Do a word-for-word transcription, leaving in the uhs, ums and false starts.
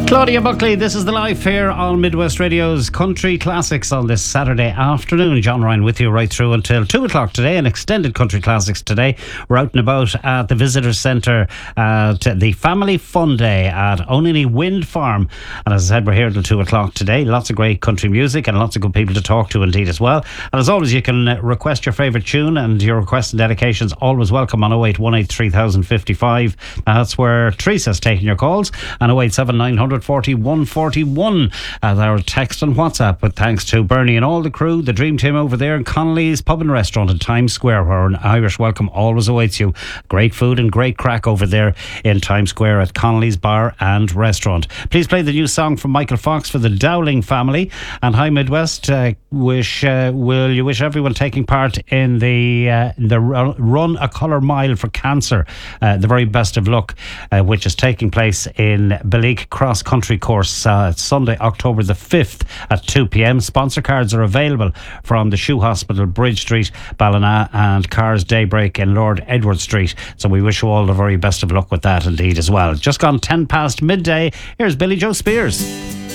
Claudia Buckley, this is The Life here on Midwest Radio's Country Classics on this Saturday afternoon. John Ryan with you right through until two o'clock today, an extended Country Classics today. We're out and about at the Visitor Centre at the Family Fun Day at Onini Wind Farm. And as I said, we're here until two o'clock today. Lots of great country music and lots of good people to talk to indeed as well. And as always, you can request your favourite tune, and your requests and dedications always welcome on oh eight one eight three thousand fifty-five. That's where Teresa's taking your calls, and oh eight seven nine hundred forty-one forty-one as our text and WhatsApp. But thanks to Bernie and all the crew, the dream team over there in Connolly's Pub and Restaurant in Times Square, where an Irish welcome always awaits you. Great food and great crack over there in Times Square at Connolly's Bar and Restaurant. Please play the new song from Michael Fox for the Dowling family. And Hi Midwest, uh, wish uh, will you wish everyone taking part in the uh, the Run a Colour Mile for Cancer uh, the very best of luck, uh, which is taking place in Beleg Cross Country Course uh, Sunday, October the fifth at two p.m. Sponsor cards are available from the Shoe Hospital, Bridge Street, Ballina, and Cars Daybreak in Lord Edward Street. So we wish you all the very best of luck with that indeed as well. Just gone ten past midday. Here's Billy Joe Spears.